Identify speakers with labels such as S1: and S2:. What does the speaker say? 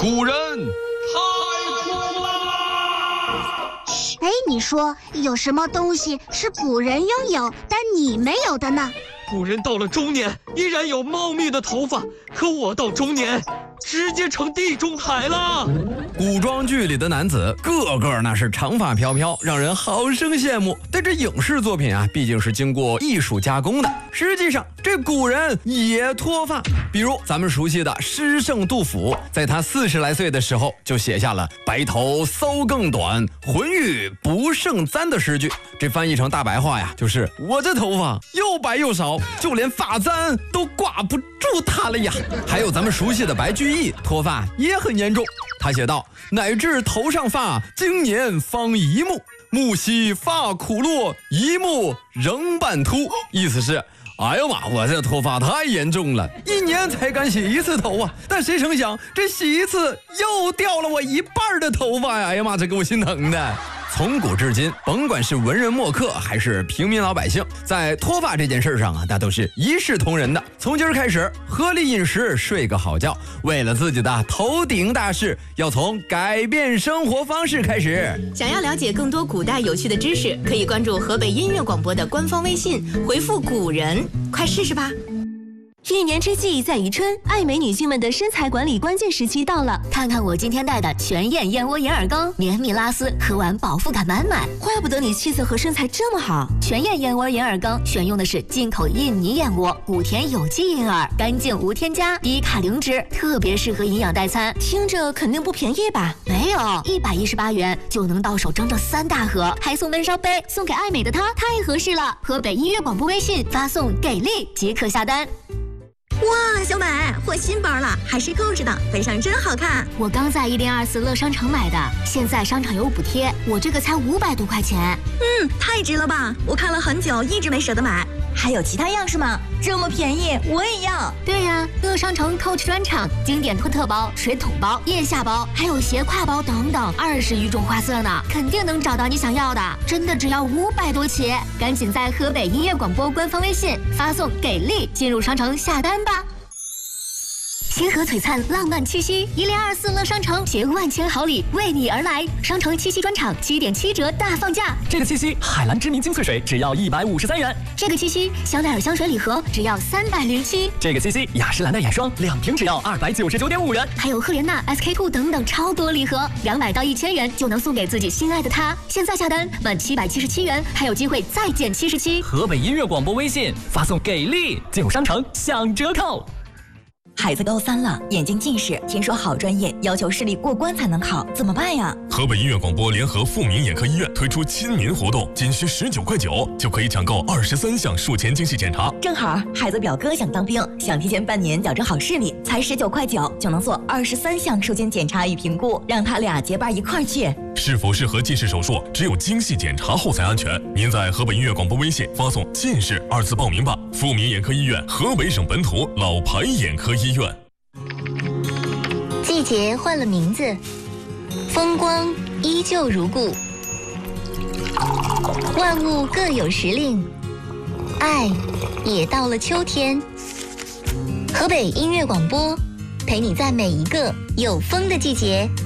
S1: 古人太酷了！
S2: 哎，你说有什么东西是古人拥有但你没有的呢？
S1: 古人到了中年依然有茂密的头发，可我到中年直接成地中海了。
S3: 古装剧里的男子个个那是长发飘飘，让人好生羡慕。但这影视作品啊，毕竟是经过艺术加工的。实际上，这古人也脱发。比如咱们熟悉的诗圣杜甫，在他40来岁的时候，就写下了“白头搔更短，浑欲不胜簪”的诗句。这翻译成大白话呀，就是我这头发又白又少，就连发簪都挂不住它了呀。还有咱们熟悉的白居易，脱发也很严重。他写道：“乃至头上发，今年方1目，目兮发苦落，1目仍半秃。”意思是，哎呀妈，我这脱发太严重了，1年才敢洗1次头啊！但谁成想，这洗1次又掉了我1半的头发呀！哎呀妈，这给我心疼的。从古至今，甭管是文人墨客还是平民老百姓，在脱发这件事上啊，那都是一视同仁的。从今儿开始，合理饮食，睡个好觉，为了自己的头顶大事，要从改变生活方式开始。
S4: 想要了解更多古代有趣的知识，可以关注河北音乐广播的官方微信，回复“古人”，快试试吧。
S5: 一年之计在于春，爱美女性们的身材管理关键时期到了。
S6: 看看我今天带的全燕燕窝眼耳膏，绵密拉丝，喝完饱腹感满满。
S5: 怪不得你气色和身材这么好。
S6: 全燕燕窝眼耳膏选用的是进口印尼燕窝，古田有机银耳，干净无添加，低卡零脂，特别适合营养代餐。
S5: 听着肯定不便宜吧？
S6: 没有，118元就能到手整整3大盒，还送闷烧杯，送给爱美的她太合适了。河北音乐广播微信发送“给力”即可下单。
S7: 哇，小美，换新包了，还是购置的，背上真好看。
S6: 我刚在1024乐商城买的，现在商场有补贴，我这个才500多块钱。
S7: 太值了吧！我看了很久，一直没舍得买。
S8: 还有其他样式吗？这么便宜，我也要。
S6: 对呀，乐商城 Coach 专场，经典托特包、水桶包、腋下包，还有斜挎包等等，20余种花色呢，肯定能找到你想要的。真的只要500多起，赶紧在河北音乐广播官方微信发送“给力”进入商城下单吧。星河璀璨，浪漫七夕，1024乐商城携万千好礼为你而来。商城七夕专场7.7折大放价。
S9: 这个七夕，海蓝知名精粹水只要153元。
S6: 这个七夕，香奈儿香水礼盒只要307。
S9: 这个七夕，雅诗兰黛眼霜2瓶只要299.5元。
S6: 还有赫莲娜、SK2 等等超多礼盒，200到1000元就能送给自己心爱的他。现在下单满777元，还有机会再减77。
S9: 河北音乐广播微信发送“给力”进入商城享折扣。
S8: 孩子高3了，眼睛近视，听说好专业要求视力过关才能考，怎么办呀？
S10: 河北音乐广播联合富民眼科医院推出亲民活动，仅需19块9就可以抢购23项术前精细检查。
S8: 正好孩子表哥想当兵，想提前半年矫正好视力，才19块9就能做23项术前检查与评估，让他俩结伴一块儿去。
S10: 是否适合近视手术，只有精细检查后才安全。您在河北音乐广播微信发送“近视”2字报名吧。富民眼科医院，河北省本土老牌眼科医院。
S6: 季节换了名字，风光依旧如故，万物各有时令，爱也到了秋天。河北音乐广播，陪你在每一个有风的季节